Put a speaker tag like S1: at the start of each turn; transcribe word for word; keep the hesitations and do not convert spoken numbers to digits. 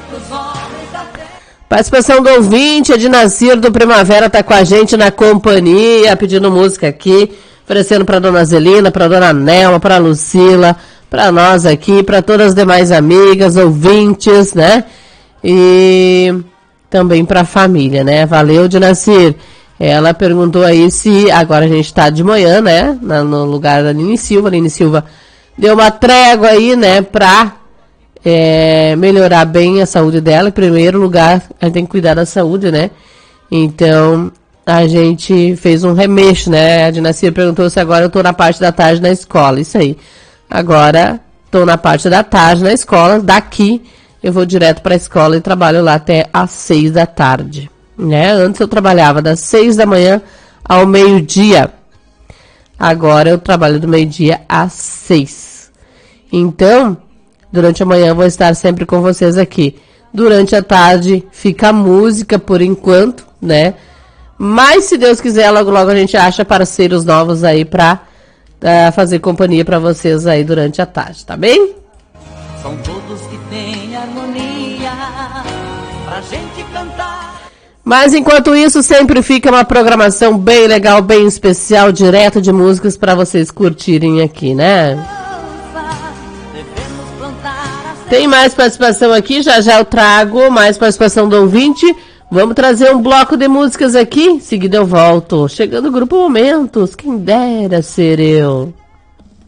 S1: Participação do ouvinte, Ednacir do Primavera tá com a gente na companhia, pedindo música aqui, oferecendo pra dona Zelina, pra dona Nelma, pra Lucila, pra nós aqui, pra todas as demais amigas, ouvintes, né? E também pra família, né? Valeu, Ednacir. Ela perguntou aí se agora a gente tá de manhã, né? No lugar da Nini Silva. A Nini Silva deu uma trégua aí, né? Pra é, melhorar bem a saúde dela. Em primeiro lugar, a gente tem que cuidar da saúde, né? Então, a gente fez um remexo, né? A Dinastia perguntou se agora eu tô na parte da tarde na escola. Isso aí. Agora, tô na parte da tarde na escola. Daqui, eu vou direto pra escola e trabalho lá até às seis da tarde. Né? Antes eu trabalhava das seis da manhã ao meio-dia. Agora eu trabalho do meio-dia às seis. Então, durante a manhã eu vou estar sempre com vocês aqui. Durante a tarde fica a música por enquanto, né? Mas se Deus quiser, logo logo a gente acha parceiros novos aí pra uh, fazer companhia pra vocês aí durante a tarde, tá bem?
S2: São todos que têm harmonia pra gente cantar.
S1: Mas enquanto isso, sempre fica uma programação bem legal, bem especial, direto de músicas para vocês curtirem aqui, né? Tem mais participação aqui, já já eu trago mais participação do ouvinte. Vamos trazer um bloco de músicas aqui, em seguida eu volto. Chegando o Grupo Momentos, quem dera ser eu.